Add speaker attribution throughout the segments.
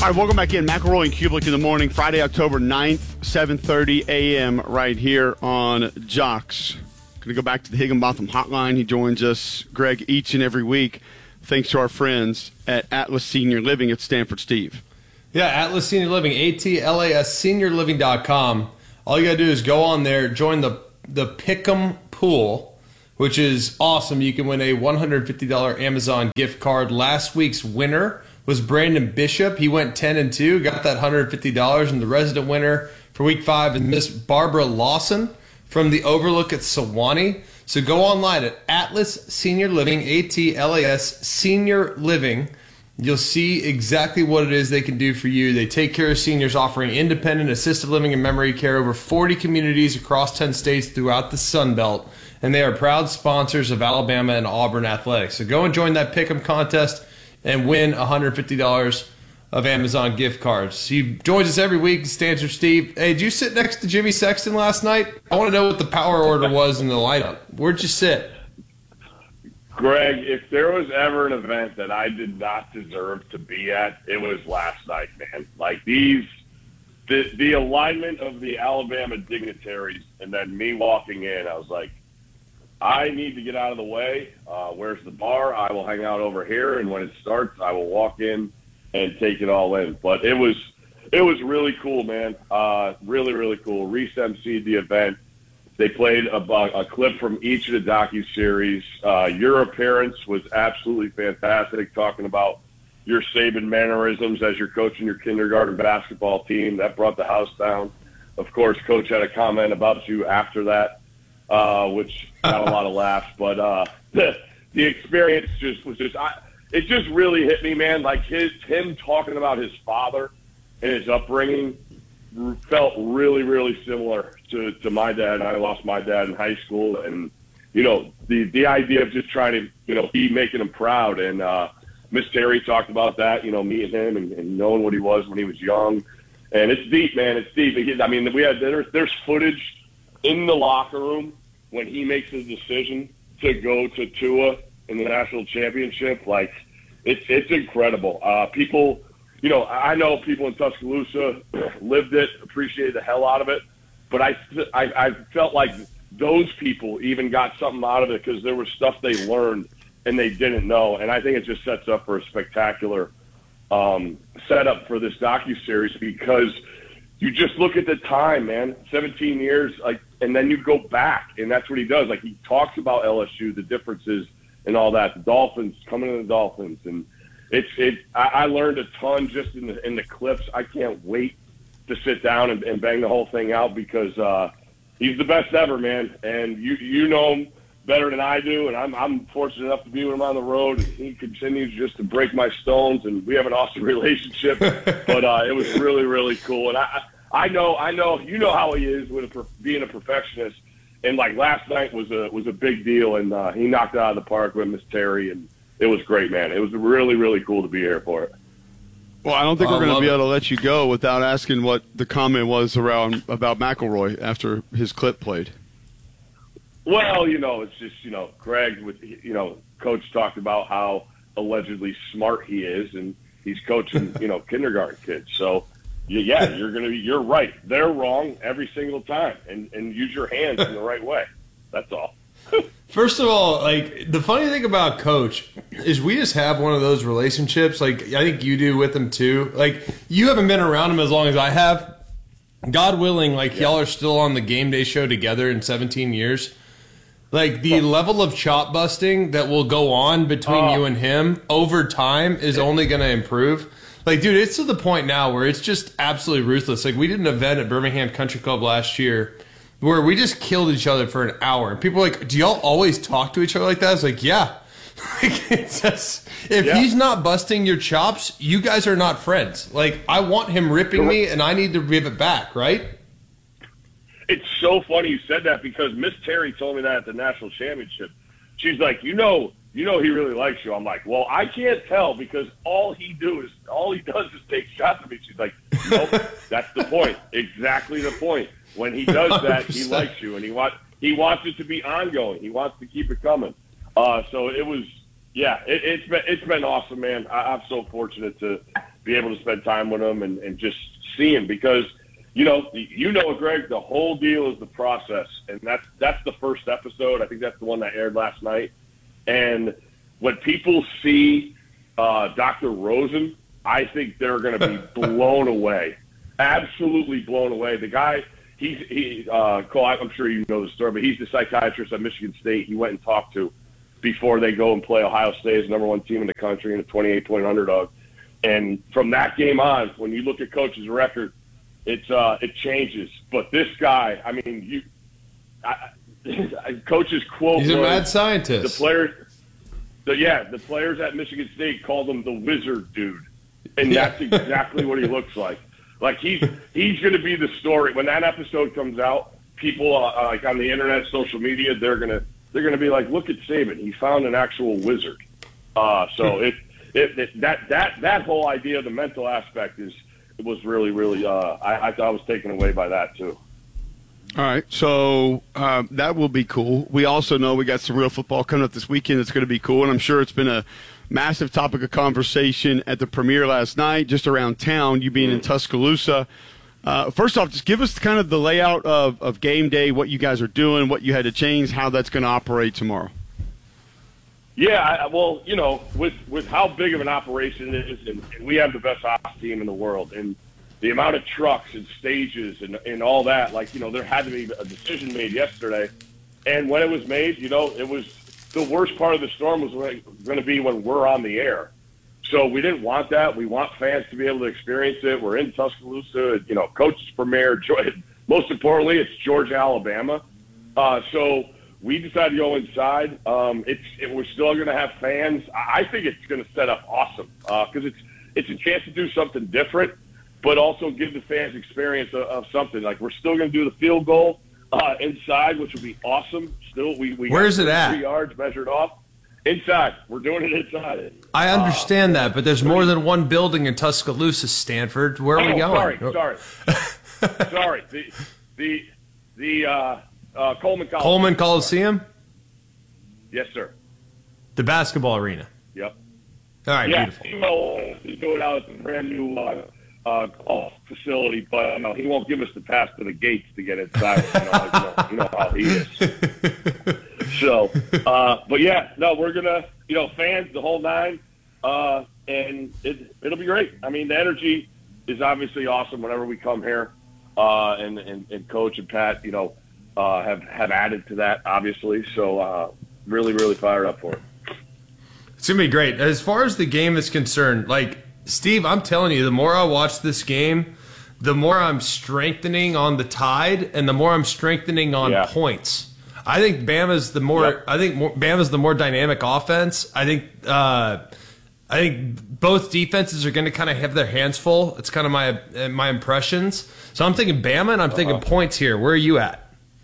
Speaker 1: All right, welcome back in. McElroy and Kublik in the morning, Friday, October 9th, 7:30 a.m. right here on Jocks. Going to go back to the Higginbotham Hotline. He joins us, Greg, each and every week, thanks to our friends at Atlas Senior Living at Stanford Steve.
Speaker 2: Yeah, Atlas Senior Living, ATLAS seniorliving.com. All you got to do is go on there, join the Pick'em pool, which is awesome. You can win a $150 Amazon gift card. Last week's winner was Brandon Bishop. He went 10-2, got that $150, and the resident winner for week 5 is Miss Barbara Lawson from the Overlook at Sewanee. So go online at Atlas Senior Living, ATLAS Senior Living. You'll see exactly what it is they can do for you. They take care of seniors, offering independent, assisted living, and memory care over 40 communities across 10 states throughout the Sun Belt. And they are proud sponsors of Alabama and Auburn athletics. So go and join that Pick'em contest and win $150 of Amazon gift cards. He joins us every week, Stanford Steve. Hey, did you sit next to Jimmy Sexton last night? I want to know what the power order was in the lineup. Where'd you sit?
Speaker 3: Greg, if there was ever an event that I did not deserve to be at, it was last night, man. Like the alignment of the Alabama dignitaries and then me walking in, I was like, I need to get out of the way. Where's the bar? I will hang out over here, and when it starts, I will walk in and take it all in. But it was really cool, man. Really, really cool. Reese emceed the event. They played a clip from each of the docuseries. Your appearance was absolutely fantastic, talking about your Saban mannerisms as you're coaching your kindergarten basketball team. That brought the house down. Of course, Coach had a comment about you after that, which got a lot of laughs. But the experience it just really hit me, man. Like him talking about his father and his upbringing felt really, really similar to my dad. I lost my dad in high school, and the idea of just trying to be making him proud. And Miss Terry talked about that, meeting him and knowing what he was when he was young. And it's deep, man. It's deep. I mean, there's footage in the locker room when he makes his decision to go to Tua in the national championship. Like, it's incredible. People, I know people in Tuscaloosa lived it, appreciated the hell out of it, but I felt like those people even got something out of it because there was stuff they learned and they didn't know. And I think it just sets up for a spectacular setup for this docuseries, because you just look at the time, man, 17 years, and then you go back, and that's what he does. Like, he talks about LSU, the differences and all that, the Dolphins, coming to the Dolphins, and I learned a ton just in the clips. I can't wait to sit down and bang the whole thing out, because he's the best ever, man. And you know him better than I do, and I'm fortunate enough to be with him on the road. And he continues just to break my stones, and we have an awesome relationship. But it was really, really cool. And I know you know how he is with being a perfectionist. And like last night was a big deal, and he knocked it out of the park with Miss Terry, and it was great, man. It was really, really cool to be here for it.
Speaker 1: Well, I don't think we're going to be able to let you go without asking what the comment was about McElroy after his clip played.
Speaker 3: Well, it's just, Greg, Coach talked about how allegedly smart he is, and he's coaching, kindergarten kids. So, yeah, you're right. They're wrong every single time, and use your hands in the right way. That's all.
Speaker 2: First of all, like, the funny thing about Coach is we just have one of those relationships. Like, I think you do with him too. Like, you haven't been around him as long as I have. God willing, y'all are still on the game day show together in 17 years. Like, the level of chop busting that will go on between you and him over time is only going to improve. Like, dude, it's to the point now where it's just absolutely ruthless. Like, we did an event at Birmingham Country Club last year where we just killed each other for an hour. And people are like, do y'all always talk to each other like that? It's like, yeah. It's just, if he's not busting your chops, you guys are not friends. Like, I want him ripping me, and I need to give it back, right?
Speaker 3: It's so funny you said that, because Miss Terry told me that at the national championship. She's like, he really likes you. I'm like, well, I can't tell, because all he does is take shots at me. She's like, nope, that's the point. Exactly the point. When he does that, 100%. He likes you, and he wants it to be ongoing. He wants to keep it coming. So it was, it's been awesome, man. I'm so fortunate to be able to spend time with him and just see him because, Greg, the whole deal is the process. And that's the first episode. I think that's the one that aired last night. And when people see Dr. Rosen, I think they're going to be blown away, absolutely blown away. The guy, Cole, I'm sure you know the story, but he's the psychiatrist at Michigan State he went and talked to before they go and play Ohio State as the #1 team in the country and a 28-point underdog. And from that game on, when you look at Coach's record, it changes. But this guy, I mean, Coach's quote
Speaker 2: He's a
Speaker 3: was,
Speaker 2: mad scientist.
Speaker 3: the players at Michigan State called him the wizard dude. And that's exactly what he looks like. Like he's going to be the story. When that episode comes out, people like on the internet, social media, they're going to be like, look at Saban. He found an actual wizard. So that whole idea, the mental aspect was really, really, I thought I was taken away by that too.
Speaker 1: All right, so that will be cool. We also know we got some real football coming up this weekend that's going to be cool, and I'm sure it's been a massive topic of conversation at the premiere last night, just around town, you being in Tuscaloosa. First off, just give us kind of the layout of game day, what you guys are doing, what you had to change, how that's going to operate tomorrow.
Speaker 3: Yeah, with how big of an operation it is, and we have the best ops team in the world, and the amount of trucks and stages and all that, there had to be a decision made yesterday. And when it was made, it was the worst part of the storm was going to be when we're on the air. So we didn't want that. We want fans to be able to experience it. We're in Tuscaloosa, Coach's premiere. Most importantly, it's Georgia, Alabama. So we decided to go inside. We're still going to have fans. I think it's going to set up awesome because it's a chance to do something different, but also give the fans experience of something. Like, we're still going to do the field goal inside, which would be awesome. Still, we
Speaker 2: Where's it at?
Speaker 3: 3 yards measured off. Inside. We're doing it inside.
Speaker 2: I understand that, but there's more than one building in Tuscaloosa, Stanford. Where are we going?
Speaker 3: Sorry. The Coleman Coliseum.
Speaker 2: Coleman Coliseum?
Speaker 3: Yes, sir.
Speaker 2: The basketball arena.
Speaker 3: Yep.
Speaker 2: All right,
Speaker 3: Yeah,
Speaker 2: beautiful.
Speaker 3: he's doing out at the brand new golf facility, but he won't give us the pass to the gates to get inside. You know how he is. So, but yeah, no, we're gonna, fans, the whole nine, and it'll be great. I mean, the energy is obviously awesome whenever we come here, and Coach and Pat, have added to that, obviously. So, really, really fired up for it.
Speaker 2: It's going to be great. As far as the game is concerned, Steve, I'm telling you, the more I watch this game, the more I'm strengthening on the Tide and the more I'm strengthening on points. I think Bama's the more Bama's the more dynamic offense. I think both defenses are going to kind of have their hands full. It's kind of my impressions. So I'm thinking Bama and I'm thinking points here. Where are you at?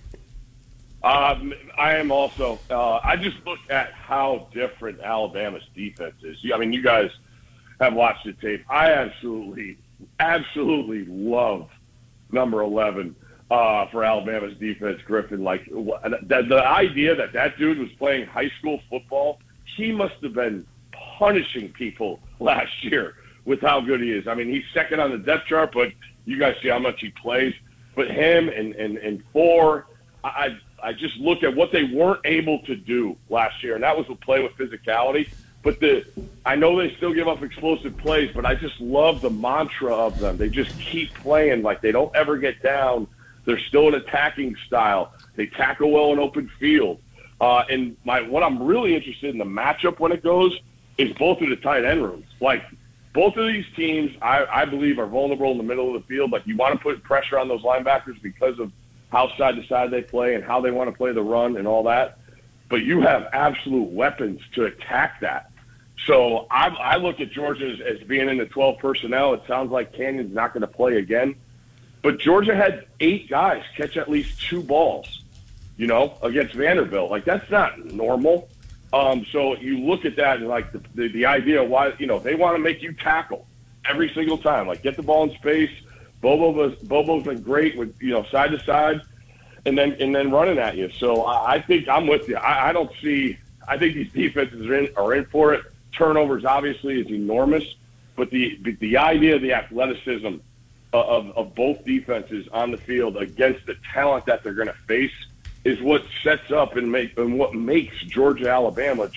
Speaker 3: I am also. I just look at how different Alabama's defense is. I mean, you guys have watched the tape. I absolutely love number 11 for Alabama's defense, Griffin. The idea that dude was playing high school football, he must have been punishing people last year with how good he is. I mean, he's second on the depth chart, but you guys see how much he plays. But him and four, I just look at what they weren't able to do last year, and that was to play with physicality. But I know they still give up explosive plays, but I just love the mantra of them. They just keep playing like they don't ever get down. They're still an attacking style. They tackle well in open field. And what I'm really interested in the matchup when it goes is both of the tight end rooms. Both of these teams, I believe, are vulnerable in the middle of the field. You want to put pressure on those linebackers because of how side to side they play and how they want to play the run and all that. But you have absolute weapons to attack that. So I look at Georgia as being in the 12 personnel. It sounds like Canyon's not going to play again. But Georgia had 8 guys catch at least 2 balls, against Vanderbilt. That's not normal. So you look at that and the idea why, they want to make you tackle every single time. Get the ball in space. Bobo's been great with, side to side and then running at you. So I think I'm with you. I think these defenses are in for it. Turnovers obviously is enormous. but the idea, the athleticism of both defenses on the field against the talent that they're going to face is what sets up and what makes Georgia, Alabama.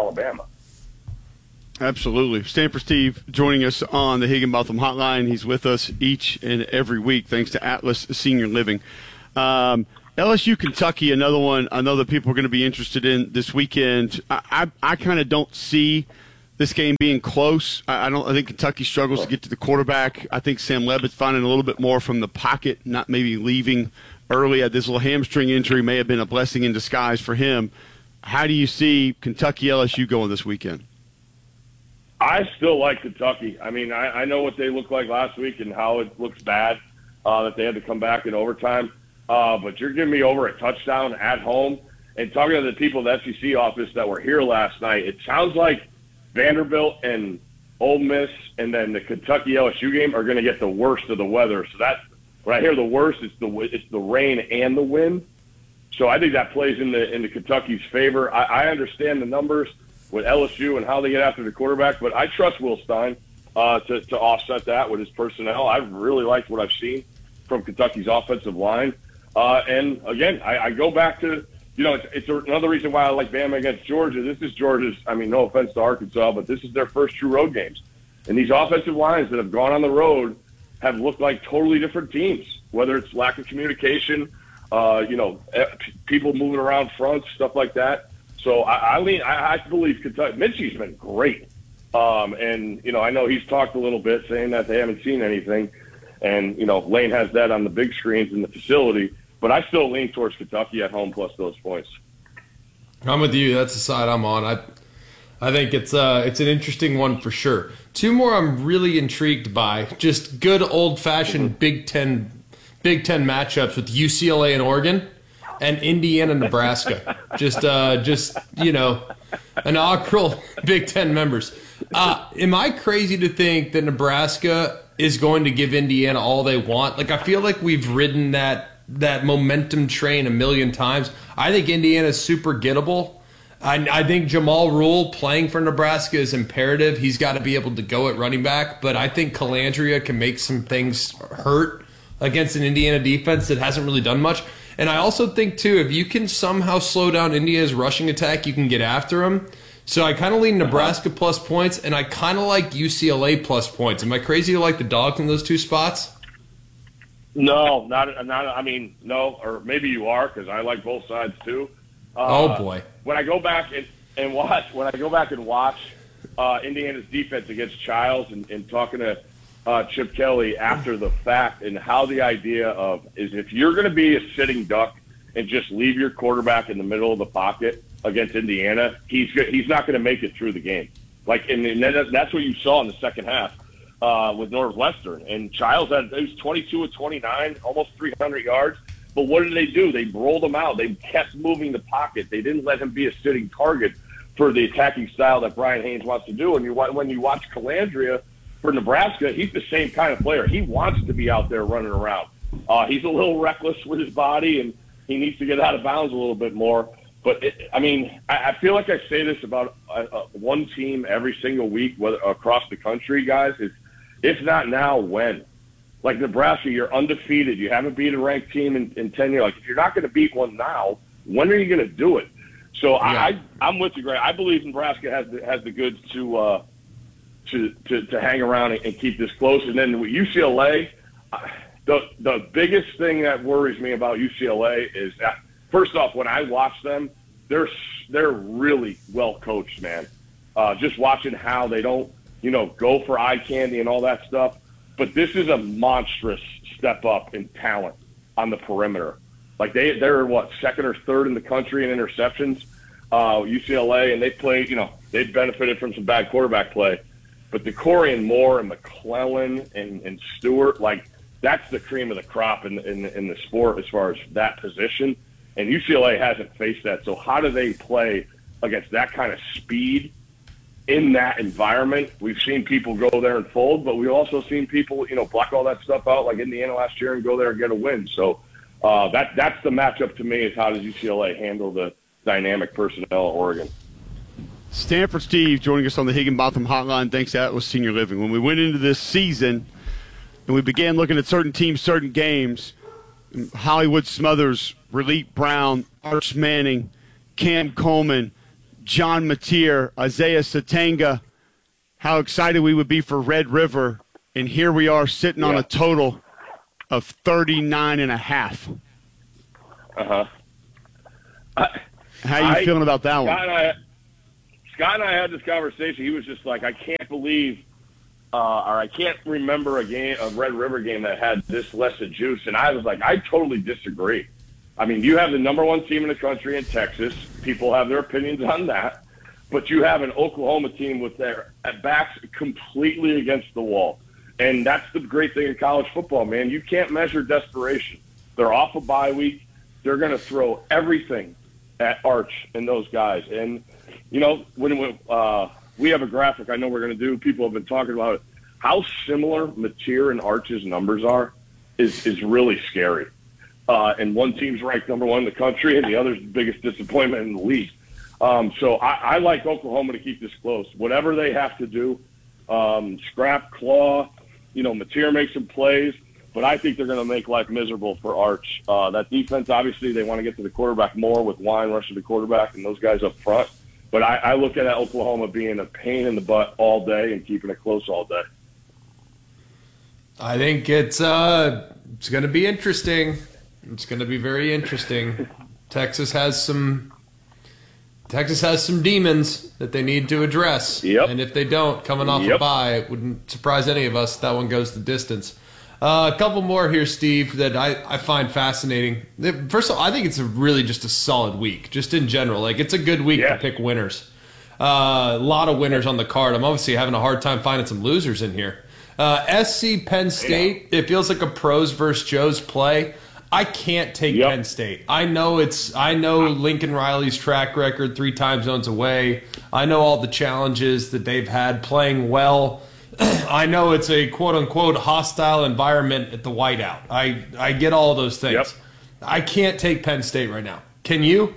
Speaker 1: Absolutely. Stanford Steve joining us on the Higginbotham Hotline. He's with us each and every week thanks to Atlas Senior Living. LSU, Kentucky, another one I know that people are going to be interested in this weekend. I kind of don't see this game being close. I think Kentucky struggles to get to the quarterback. I think Sam Levitt's finding a little bit more from the pocket, not maybe leaving early. This little hamstring injury may have been a blessing in disguise for him. How do you see Kentucky LSU going this weekend?
Speaker 3: I still like Kentucky. I mean, I know what they looked like last week and how it looks bad that they had to come back in overtime. But you're giving me over a touchdown at home. And talking to the people at the SEC office that were here last night, it sounds like Vanderbilt and Ole Miss and then the Kentucky LSU game are going to get the worst of the weather. So that when I hear the worst, it's the rain and the wind. So I think that plays into Kentucky's favor. I understand the numbers with LSU and how they get after the quarterback, but I trust Will Stein to offset that with his personnel. I've really liked what I've seen from Kentucky's offensive line. And, again, I go back to, it's another reason why I like Bama against Georgia. This is Georgia's, no offense to Arkansas, but this is their first true road games. And these offensive lines that have gone on the road have looked like totally different teams, whether it's lack of communication, people moving around fronts, stuff like that. So I believe Kentucky. Mincy's been great. And, I know he's talked a little bit saying that they haven't seen anything. And, Lane has that on the big screens in the facility. But I still lean towards Kentucky at home plus those points.
Speaker 2: I'm with you. That's the side I'm on. I think it's an interesting one for sure. Two more I'm really intrigued by. Just good old-fashioned Big Ten matchups with UCLA and Oregon and Indiana, Nebraska. Just inaugural Big Ten members. Am I crazy to think that Nebraska is going to give Indiana all they want? Like, I feel like we've ridden that momentum train a million times. I think Indiana is super gettable. I think Jamal Rule playing for Nebraska is imperative. He's got to be able to go at running back, but I think Calandria can make some things hurt against an Indiana defense that hasn't really done much. And I also think, too, if you can somehow slow down Indiana's rushing attack, you can get after them. So I kind of lean Nebraska plus points, and I kind of like UCLA plus points. Am I crazy to like the dogs in those two spots?
Speaker 3: No, not. No, or maybe you are because I like both sides too.
Speaker 2: Oh boy!
Speaker 3: When I go back and watch Indiana's defense against Childs and talking to Chip Kelly after the fact and how the idea of is if you're going to be a sitting duck and just leave your quarterback in the middle of the pocket against Indiana, he's not going to make it through the game. And that's what you saw in the second half. With Northwestern. And Childs it was 22 of 29, almost 300 yards. But what did they do? They rolled him out. They kept moving the pocket. They didn't let him be a sitting target for the attacking style that Brian Haynes wants to do. And when you watch Calandria for Nebraska, he's the same kind of player. He wants to be out there running around. He's a little reckless with his body, and he needs to get out of bounds a little bit more. But, I feel like I say this about one team every single week whether across the country, guys, is if not now, when? Like Nebraska, you're undefeated. You haven't beat a ranked team in 10 years. Like, if you're not going to beat one now, when are you going to do it? So yeah. I'm with you, Greg. I believe Nebraska has the goods to hang around and keep this close. And then with UCLA, the biggest thing that worries me about UCLA is that, first off, when I watch them, they're really well coached, man. Just watching how they don't, go for eye candy and all that stuff. But this is a monstrous step up in talent on the perimeter. Like they're second or third in the country in interceptions, UCLA, and they played, they've benefited from some bad quarterback play. But DeCorian Moore and McClellan and Stewart, that's the cream of the crop in the sport as far as that position. And UCLA hasn't faced that. So how do they play against that kind of speed in that environment? We've seen people go there and fold, but we've also seen people, block all that stuff out like Indiana last year and go there and get a win. So that's the matchup to me is how does UCLA handle the dynamic personnel at Oregon.
Speaker 1: Stanford Steve joining us on the Higginbotham Hotline. Thanks to Atlas Senior Living. When we went into this season and we began looking at certain teams, certain games, Hollywood Smothers, Relief Brown, Arch Manning, Cam Coleman, John Mateer, Isaiah Satanga, how excited we would be for Red River. And here we are sitting on a total of 39.5. How are you feeling about that one?
Speaker 3: Scott and I had this conversation. He was just like, I can't believe, or I can't remember a Red River game that had this less of juice. And I was like, I totally disagree. I mean, you have the number one team in the country in Texas. People have their opinions on that. But you have an Oklahoma team with their backs completely against the wall. And that's the great thing in college football, man. You can't measure desperation. They're off a bye week. They're going to throw everything at Arch and those guys. And, you know, when we have a graphic I know we're going to do, people have been talking about it. How similar Mateer and Arch's numbers are is really scary. And one team's ranked number one in the country, and the other's the biggest disappointment in the league. So I like Oklahoma to keep this close. Whatever they have to do, scrap, claw, you know, Mateer makes some plays, but I think they're going to make life miserable for Arch. That defense, obviously, they want to get to the quarterback more with Wine rushing the quarterback and those guys up front. But I look at Oklahoma being a pain in the butt all day and keeping it close all day.
Speaker 2: I think it's going to be interesting. It's going to be very interesting. Texas has some demons that they need to address.
Speaker 3: Yep.
Speaker 2: And if they don't, coming off a bye, it wouldn't surprise any of us. That one goes the distance. A couple more here, Steve, that I find fascinating. First of all, I think it's really just a solid week, just in general. Like, it's a good week to pick winners. A lot of winners on the card. I'm obviously having a hard time finding some losers in here. SC Penn State, it feels like a pros versus Joes play. I can't take Penn State. I know Lincoln Riley's track record, 3 time zones away. I know all the challenges that they've had playing well. I know it's a quote-unquote hostile environment at the whiteout. I get all of those things.
Speaker 3: Yep.
Speaker 2: I can't take Penn State right now. Can you?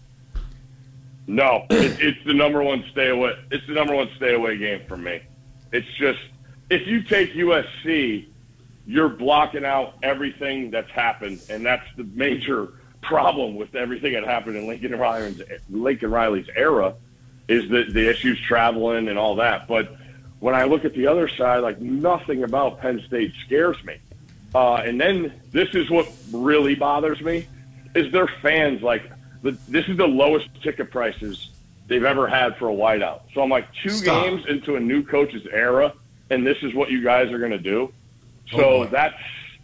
Speaker 3: No, it's the number one stay away. It's the number one stay away game for me. It's just, if you take USC, you're blocking out everything that's happened, and that's the major problem with everything that happened in Lincoln Riley's era, is the issues traveling and all that. But when I look at the other side, like, nothing about Penn State scares me. And then this is what really bothers me, is their fans. Like, this is the lowest ticket prices they've ever had for a whiteout. So I'm like, two games into a new coach's era, and this is what you guys are going to do. So that's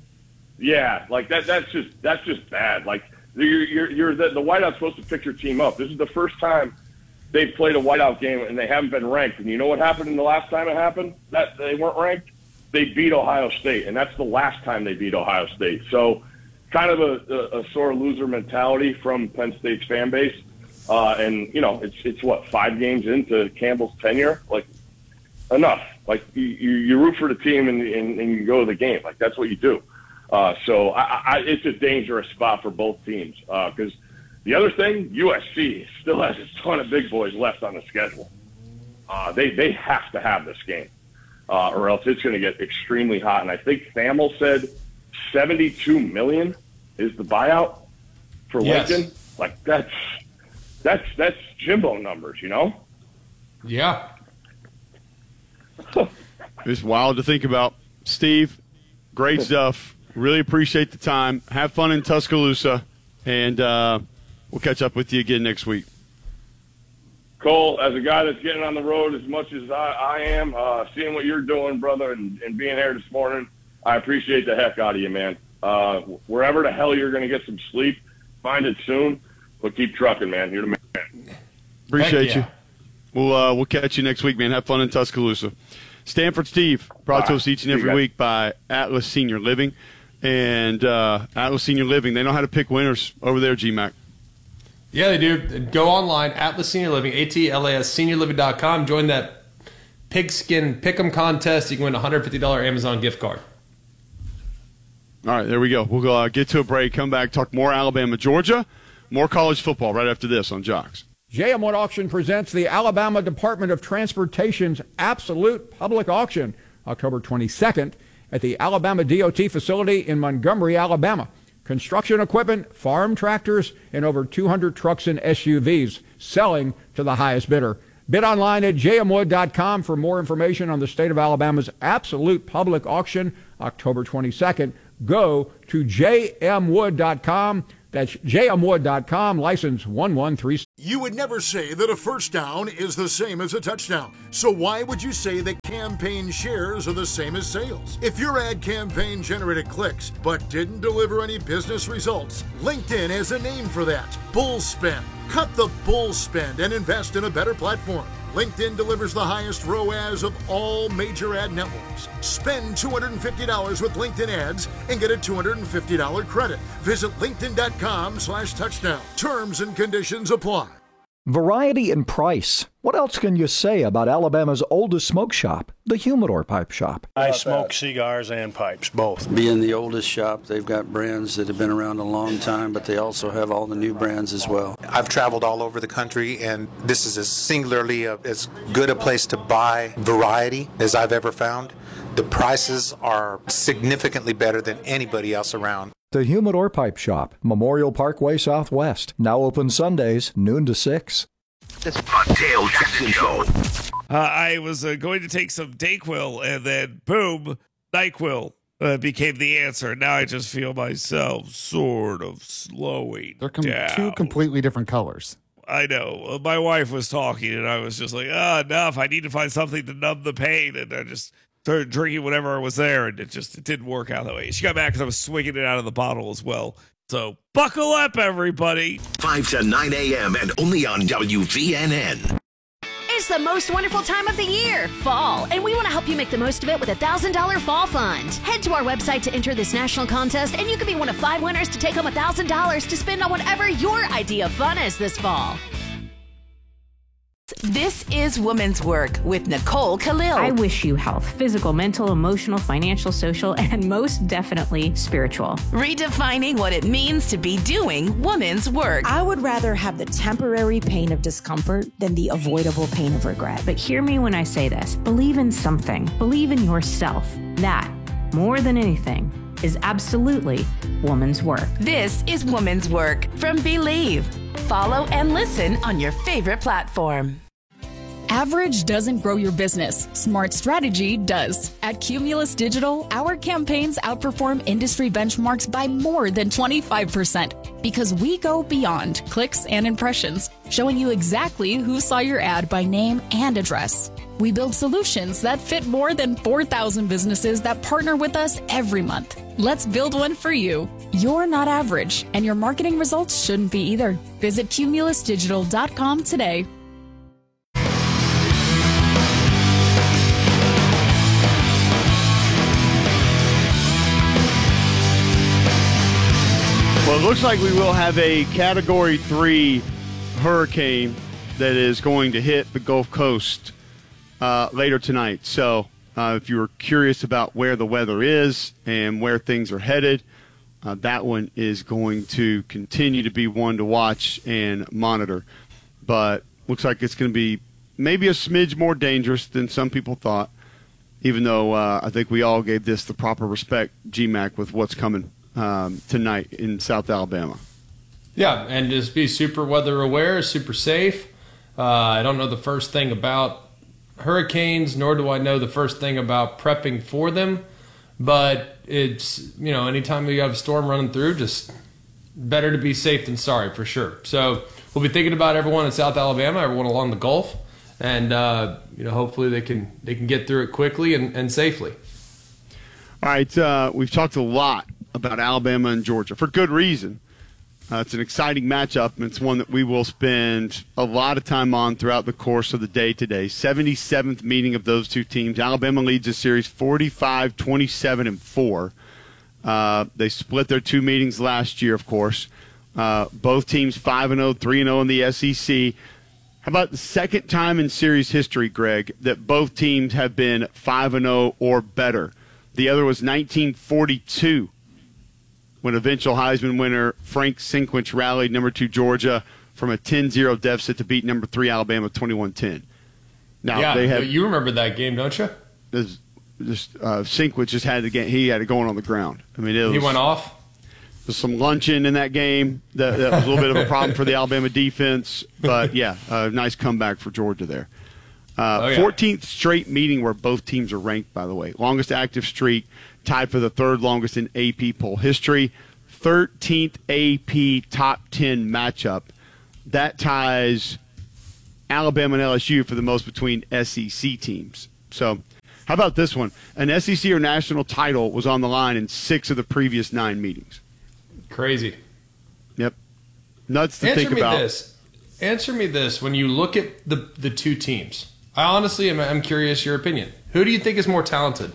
Speaker 3: just bad. Like, you're the whiteout's supposed to pick your team up. This is the first time they've played a whiteout game and they haven't been ranked. And you know what happened in the last time it happened? That they weren't ranked? They beat Ohio State, and that's the last time they beat Ohio State. So kind of a sore loser mentality from Penn State's fan base. And, you know, it's what, 5 games into Campbell's tenure? Like, enough. Like, you root for the team and you go to the game. Like, that's what you do. So it's a dangerous spot for both teams. Because the other thing, USC still has a ton of big boys left on the schedule. They have to have this game, or else it's going to get extremely hot. And I think Thamel said $72 million is the buyout for Lincoln. Like, that's Jimbo numbers, you know?
Speaker 2: Yeah.
Speaker 1: It's wild to think about. Steve, great stuff. Really appreciate the time. Have fun in Tuscaloosa, and we'll catch up with you again next week.
Speaker 3: Cole, as a guy that's getting on the road as much as I am, seeing what you're doing, brother, and being here this morning, I appreciate the heck out of you, man. Wherever the hell you're going to get some sleep, find it soon, but keep trucking, man. You're the man.
Speaker 1: Appreciate you. We'll catch you next week, man. Have fun in Tuscaloosa. Stanford Steve, brought to us each and every week by Atlas Senior Living. And Atlas Senior Living, they know how to pick winners over there, GMAC.
Speaker 2: Yeah, they do. Go online, Atlas Senior Living, ATLAS, seniorliving.com. Join that pigskin pick'em contest. You can win a $150 Amazon gift card.
Speaker 1: All right, there we go. We'll get to a break, come back, talk more Alabama, Georgia, more college football right after this on Jocks.
Speaker 4: J.M. Wood Auction presents the Alabama Department of Transportation's Absolute Public Auction, October 22nd, at the Alabama DOT facility in Montgomery, Alabama. Construction equipment, farm tractors, and over 200 trucks and SUVs selling to the highest bidder. Bid online at jmwood.com for more information on the state of Alabama's Absolute Public Auction, October 22nd. Go to jmwood.com. That's jmwood.com, license 113.
Speaker 5: You would never say that a first down is the same as a touchdown. So why would you say that campaign shares are the same as sales? If your ad campaign generated clicks but didn't deliver any business results, LinkedIn has a name for that: bull spend. Cut the bull spend and invest in a better platform. LinkedIn delivers the highest ROAS of all major ad networks. Spend $250 with LinkedIn ads and get a $250 credit. Visit linkedin.com/touchdown. Terms and conditions apply.
Speaker 6: Variety and price. What else can you say about Alabama's oldest smoke shop, the Humidor Pipe Shop?
Speaker 7: I smoke cigars and pipes, both.
Speaker 8: Being the oldest shop, they've got brands that have been around a long time, but they also have all the new brands as well.
Speaker 9: I've traveled all over the country, and this is as good a place to buy variety as I've ever found. The prices are significantly better than anybody else around.
Speaker 6: The Humidor Pipe Shop, Memorial Parkway Southwest. Now open Sundays, noon to 6.
Speaker 10: The Dale Jackson Show. I was going to take some Dayquil, and then boom, NyQuil became the answer. Now I just feel myself sort of slowing down.
Speaker 11: Two completely different colors.
Speaker 10: I know. My wife was talking, and I was just like, enough. I need to find something to numb the pain. And I just started drinking whatever was there, and it didn't work out that way. She got back because I was swinging it out of the bottle as well. So buckle up, everybody.
Speaker 12: 5 to 9 a.m. and only on WVNN.
Speaker 13: It's the most wonderful time of the year, fall, and we want to help you make the most of it with a $1,000 fall fund. Head to our website to enter this national contest, and you could be one of 5 winners to take home $1,000 to spend on whatever your idea of fun is this fall.
Speaker 14: This is Women's Work with Nicole Khalil.
Speaker 15: I wish you health, physical, mental, emotional, financial, social, and most definitely spiritual.
Speaker 14: Redefining what it means to be doing women's work.
Speaker 16: I would rather have the temporary pain of discomfort than the avoidable pain of regret.
Speaker 15: But hear me when I say this. Believe in something. Believe in yourself. That, more than anything, is absolutely woman's work.
Speaker 14: This is Woman's Work from Believe. Follow and listen on your favorite platform.
Speaker 17: Average doesn't grow your business. Smart strategy does. At Cumulus Digital, our campaigns outperform industry benchmarks by more than 25% because we go beyond clicks and impressions, showing you exactly who saw your ad by name and address. We build solutions that fit more than 4,000 businesses that partner with us every month. Let's build one for you. You're not average, and your marketing results shouldn't be either. Visit cumulusdigital.com today.
Speaker 1: Well, it looks like we will have a Category 3 hurricane that is going to hit the Gulf Coast later tonight. So if you're curious about where the weather is and where things are headed, that one is going to continue to be one to watch and monitor. But looks like it's going to be maybe a smidge more dangerous than some people thought, even though I think we all gave this the proper respect, GMAC, with what's coming tonight in South Alabama.
Speaker 2: Yeah, and just be super weather aware, super safe. I don't know the first thing about hurricanes, nor do I know the first thing about prepping for them. But it's, anytime you have a storm running through, just better to be safe than sorry, for sure. So we'll be thinking about everyone in South Alabama, everyone along the Gulf, and hopefully they can get through it quickly and safely.
Speaker 1: All right, we've talked a lot about Alabama and Georgia for good reason. It's an exciting matchup, and it's one that we will spend a lot of time on throughout the course of the day today. 77th meeting of those two teams. Alabama leads the series 45-27-4. They split their two meetings last year, of course. Both teams 5-0, 3-0 in the SEC. How about the second time in series history, Greg, that both teams have been 5-0 or better? The other was 1942. When eventual Heisman winner Frank Sinkwich rallied number 2 Georgia from a 10-0 deficit to beat number 3 Alabama 21-10. Now they have.
Speaker 2: You remember that game, don't you?
Speaker 1: Sinkwich just had he had it going on the ground. I mean,
Speaker 2: he went off.
Speaker 1: There's some luncheon in that game. That was a little bit of a problem for the Alabama defense, but yeah, a nice comeback for Georgia there. 14th straight meeting where both teams are ranked, by the way. Longest active streak, tied for the third longest in AP poll history. 13th AP top 10 matchup. That ties Alabama and LSU for the most between SEC teams. So how about this one? An SEC or national title was on the line in 6 of the previous 9 meetings.
Speaker 2: Crazy.
Speaker 1: Yep. Nuts to think about.
Speaker 2: Answer me this. When you look at the two teams, I honestly am curious your opinion. Who do you think is more talented?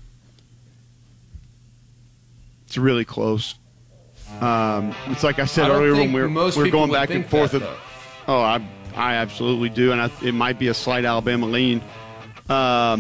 Speaker 1: It's really close. It's like I said earlier when we're going back and forth. I absolutely do, and it might be a slight Alabama lean. I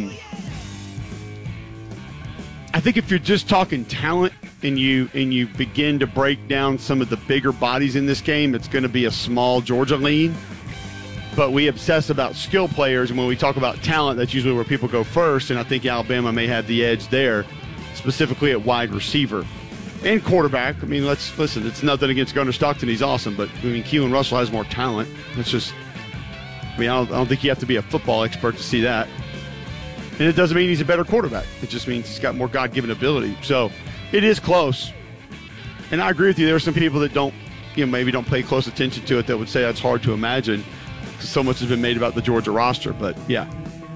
Speaker 1: think if you're just talking talent and you begin to break down some of the bigger bodies in this game, it's going to be a small Georgia lean. But we obsess about skill players, and when we talk about talent, that's usually where people go first, and I think Alabama may have the edge there, specifically at wide receiver. And quarterback. I mean, listen, it's nothing against Gunnar Stockton. He's awesome, but I mean, Keelan Russell has more talent. It's just, I mean, I don't think you have to be a football expert to see that. And it doesn't mean he's a better quarterback. It just means he's got more God-given ability. So it is close. And I agree with you. There are some people that maybe don't pay close attention to it that would say that's hard to imagine because so much has been made about the Georgia roster. But yeah,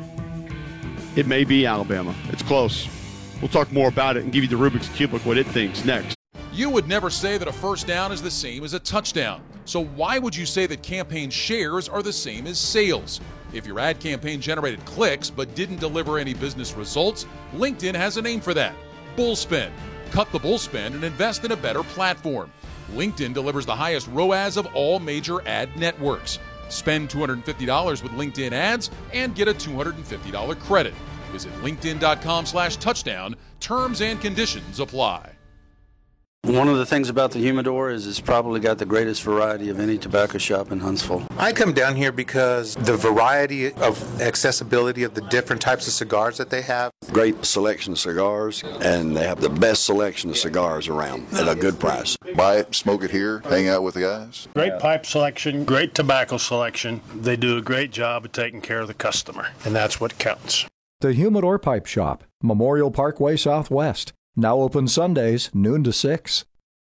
Speaker 1: it may be Alabama. It's close. We'll talk more about it and give you the Rubik's Cube look what it thinks next.
Speaker 11: You would never say that a first down is the same as a touchdown. So why would you say that campaign shares are the same as sales? If your ad campaign generated clicks but didn't deliver any business results, LinkedIn has a name for that. Bullspend. Cut the bullspend and invest in a better platform. LinkedIn delivers the highest ROAS of all major ad networks. Spend $250 with LinkedIn ads and get a $250 credit. Visit linkedin.com/touchdown. Terms and conditions apply.
Speaker 8: One of the things about the Humidor is it's probably got the greatest variety of any tobacco shop in Huntsville.
Speaker 9: I come down here because the variety of accessibility of the different types of cigars that they have.
Speaker 18: Great selection of cigars, and they have the best selection of cigars around at a good price.
Speaker 19: Buy it, smoke it here, hang out with the guys.
Speaker 7: Great pipe selection, great tobacco selection. They do a great job of taking care of the customer, and that's what counts.
Speaker 6: The Humidor Pipe Shop, Memorial Parkway Southwest. Now open Sundays, noon to 6.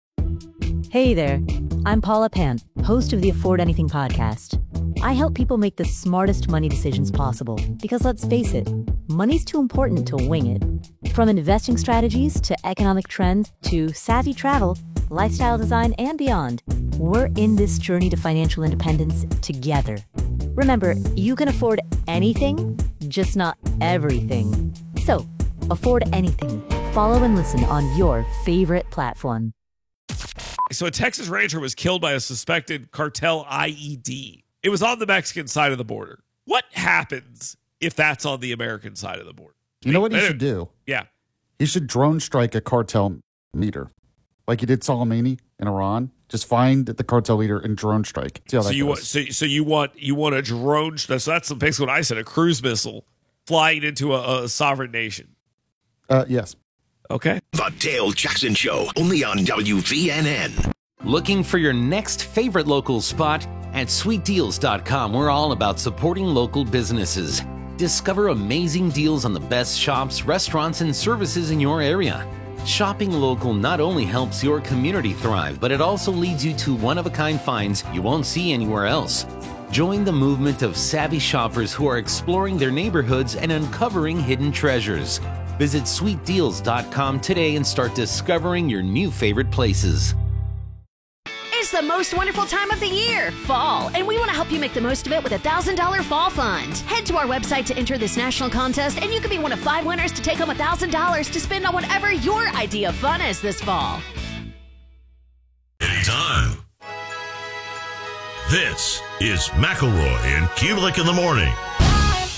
Speaker 20: Hey there. I'm Paula Pan, host of the Afford Anything podcast. I help people make the smartest money decisions possible because, let's face it, money's too important to wing it. From investing strategies to economic trends to savvy travel, lifestyle design, and beyond, we're in this journey to financial independence together. Remember, you can afford anything, just not everything. So, afford anything. Follow and listen on your favorite platform.
Speaker 10: So a Texas rancher was killed by a suspected cartel IED. It was on the Mexican side of the border. What happens if that's on the American side of the border?
Speaker 21: You know what he should do?
Speaker 10: Yeah.
Speaker 21: He should drone strike a cartel leader. Like he did Soleimani in Iran. Just find the cartel leader and drone strike. See how that goes.
Speaker 10: You want a drone? So that's basically what I said. A cruise missile flying into a sovereign nation.
Speaker 21: Yes.
Speaker 10: Okay.
Speaker 12: The Dale Jackson Show, only on WVNN.
Speaker 22: Looking for your next favorite local spot? At sweetdeals.com, we're all about supporting local businesses. Discover amazing deals on the best shops, restaurants, and services in your area. Shopping local not only helps your community thrive, but it also leads you to one-of-a-kind finds you won't see anywhere else. Join the movement of savvy shoppers who are exploring their neighborhoods and uncovering hidden treasures. Visit sweetdeals.com today and start discovering your new favorite places.
Speaker 13: It's the most wonderful time of the year, fall, and we want to help you make the most of it with a $1,000 fall fund. Head to our website to enter this national contest, and you could be one of 5 winners to take home $1,000 to spend on whatever your idea of fun is this fall.
Speaker 23: Anytime. This is McElroy and Kubelik in the morning.